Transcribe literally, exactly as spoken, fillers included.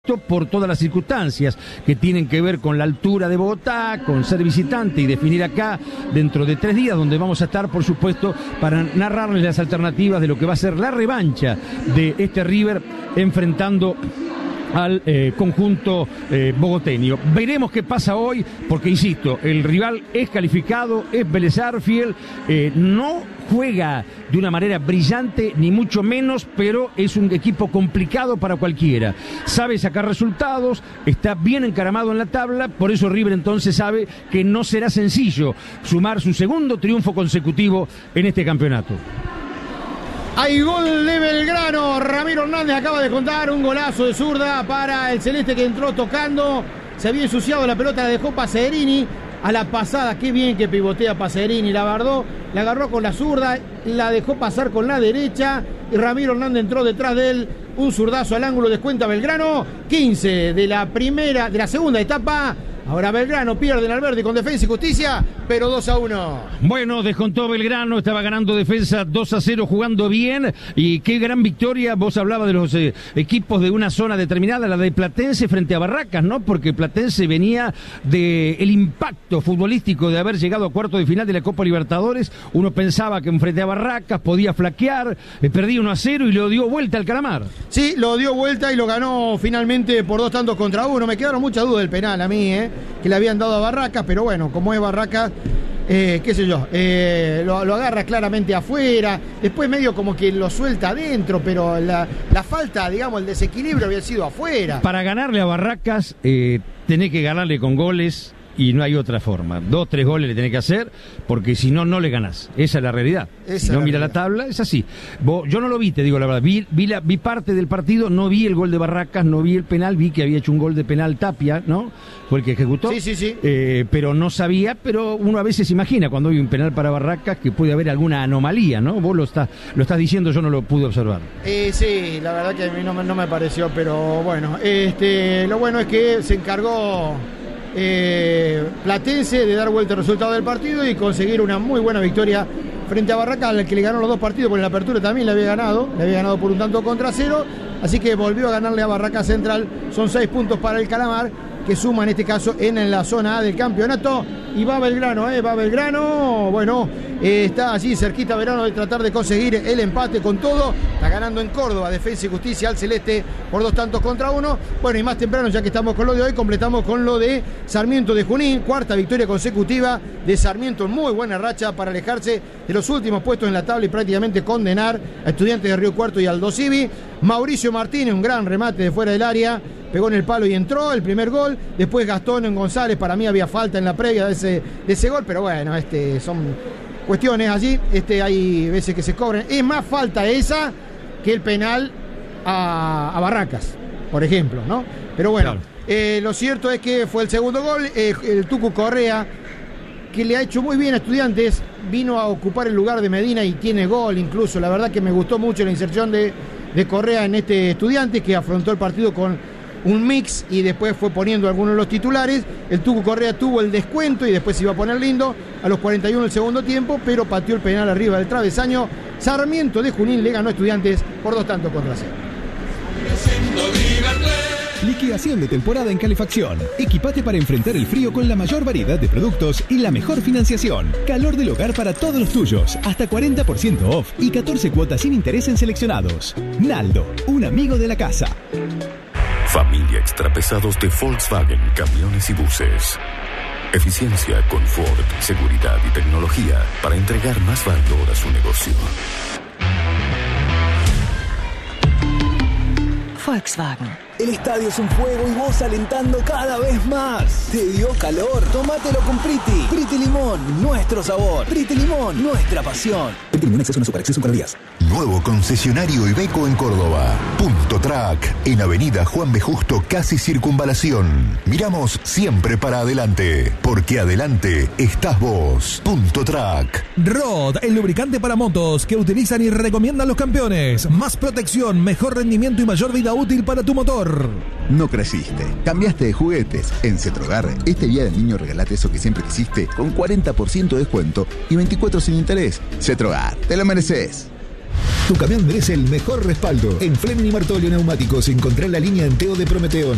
esto por todas las circunstancias que tienen que ver con la altura de Bogotá, con ser visitante y definir acá dentro de tres días, donde vamos a estar, por supuesto, para narrarles las alternativas de lo que va a ser la revancha de este River enfrentando al eh, conjunto eh, bogoteño. Veremos qué pasa hoy, porque insisto, el rival es calificado, es Vélez Sarsfield, eh, no juega de una manera brillante, ni mucho menos, pero es un equipo complicado para cualquiera. Sabe sacar resultados, está bien encaramado en la tabla, por eso River entonces sabe que no será sencillo sumar su segundo triunfo consecutivo en este campeonato. Hay gol de Belgrano, Ramiro Hernández acaba de contar un golazo de zurda para el celeste que entró tocando, se había ensuciado la pelota, la dejó Pacerini a la pasada, qué bien que pivotea Pacerini, la guardó, la agarró con la zurda, la dejó pasar con la derecha y Ramiro Hernández entró detrás de él, un zurdazo al ángulo, descuenta Belgrano, quince de la primera, de la segunda etapa. Ahora Belgrano pierde en Alberdi con Defensa y Justicia, pero dos a uno. Bueno, descontó Belgrano, estaba ganando Defensa dos a cero, jugando bien, y qué gran victoria. Vos hablabas de los eh, equipos de una zona determinada, la de Platense frente a Barracas, ¿no? Porque Platense venía de el impacto futbolístico de haber llegado a cuarto de final de la Copa Libertadores. Uno pensaba que frente a Barracas podía flaquear, eh, perdía uno a cero y lo dio vuelta al calamar. Sí, lo dio vuelta y lo ganó finalmente por dos tantos contra uno. Me quedaron muchas dudas del penal a mí, ¿eh? Que le habían dado a Barracas, pero bueno, como es Barracas, eh, qué sé yo, eh, lo, lo agarra claramente afuera, después medio como que lo suelta adentro, pero la, la falta, digamos, el desequilibrio había sido afuera. Para ganarle a Barracas, eh, tenés que ganarle con goles y no hay otra forma. Dos, tres goles le tenés que hacer, porque si no, no le ganás. Esa es la realidad. Esa si no, mira la tabla, es así. Vos, yo no lo vi, te digo la verdad. Vi, vi, la, vi parte del partido, no vi el gol de Barracas, no vi el penal, vi que había hecho un gol de penal Tapia, ¿no? Fue el que ejecutó. Sí, sí, sí. Eh, pero no sabía, pero uno a veces imagina cuando hay un penal para Barracas que puede haber alguna anomalía, ¿no? Vos lo estás, lo estás diciendo, yo no lo pude observar. Eh, sí, la verdad que a mí no, no me pareció, pero bueno. este Lo bueno es que se encargó Eh, Platense de dar vuelta al resultado del partido y conseguir una muy buena victoria frente a Barracas, al que le ganó los dos partidos, porque en la apertura también le había ganado, le había ganado por un tanto contra cero, así que volvió a ganarle a Barracas Central. Son seis puntos para el Calamar, que suma en este caso en la zona A del campeonato, y va Belgrano, eh, va Belgrano, bueno, eh, está allí cerquita Belgrano de tratar de conseguir el empate con todo, está ganando en Córdoba Defensa y Justicia al Celeste por dos tantos contra uno. Bueno, y más temprano, ya que estamos con lo de hoy, completamos con lo de Sarmiento de Junín, cuarta victoria consecutiva de Sarmiento, muy buena racha para alejarse de los últimos puestos en la tabla y prácticamente condenar a Estudiantes de Río Cuarto y Aldo Civi. Mauricio Martínez, un gran remate de fuera del área, pegó en el palo y entró el primer gol. Después Gastón en González, para mí había falta en la previa de ese, de ese gol, pero bueno, este, son cuestiones allí, este, hay veces que se cobran. Es más falta esa que el penal a, a Barracas, por ejemplo, ¿no? Pero bueno, claro. eh, lo cierto es que fue el segundo gol, eh, el Tucu Correa, que le ha hecho muy bien a Estudiantes, vino a ocupar el lugar de Medina y tiene gol incluso. La verdad que me gustó mucho la inserción de, de Correa en este Estudiantes, que afrontó el partido con un mix y después fue poniendo algunos de los titulares. El Tucu Correa tuvo el descuento y después se iba a poner lindo a los cuarenta y uno del segundo tiempo, pero pateó el penal arriba del travesaño. Sarmiento de Junín le ganó a Estudiantes por dos tantos contra cero. Liquidación de temporada en calefacción. Equipate para enfrentar el frío con la mayor variedad de productos y la mejor financiación. Calor del hogar para todos los tuyos. Hasta cuarenta por ciento off y catorce cuotas sin interés en seleccionados. Naldo, un amigo de la casa. Familia Extrapesados de Volkswagen Camiones y Buses. Eficiencia, confort, seguridad y tecnología para entregar más valor a su negocio. Volkswagen. El estadio es un fuego y vos alentando cada vez más. ¿Te dio calor? Tómatelo con Priti. Priti Limón, nuestro sabor. Priti Limón, nuestra pasión. Priti Limón Exceso, una super acceso para días. Nuevo concesionario Iveco en Córdoba. Punto Track, en Avenida Juan B. Justo, casi Circunvalación. Miramos siempre para adelante, porque adelante estás vos. Punto Track. Rod, el lubricante para motos que utilizan y recomiendan los campeones. Más protección, mejor rendimiento y mayor vida útil para tu motor. No creciste, cambiaste de juguetes. En Cetrogar, este día del niño regalate eso que siempre quisiste con cuarenta por ciento de descuento y veinticuatro sin interés. Cetrogar, te lo mereces. Tu camión merece el mejor respaldo. En Fleming y Martolio Neumáticos encontrá la línea Enteo de Prometeo.